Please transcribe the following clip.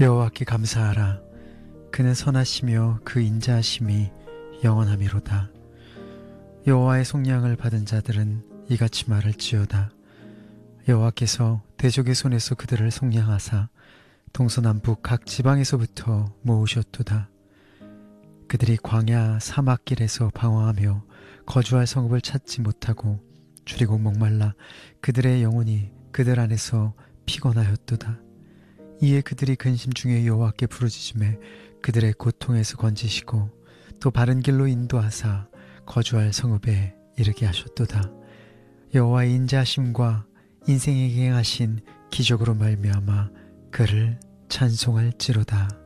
여호와께 감사하라. 그는 선하시며 그 인자하심이 영원하미로다. 여호와의 속량을 받은 자들은 이같이 말할지어다. 여호와께서 대적의 손에서 그들을 속량하사 동서남북 각 지방에서부터 모으셨도다. 그들이 광야 사막길에서 방황하며 거주할 성읍을 찾지 못하고 줄이고 목말라 그들의 영혼이 그들 안에서 피곤하였도다. 이에 그들이 근심 중에 여호와께 부르짖음에 그들의 고통에서 건지시고 또 바른 길로 인도하사 거주할 성읍에 이르게 하셨도다. 여호와의 인자하심과 인생에게 행하신 기적으로 말미암아 그를 찬송할지로다.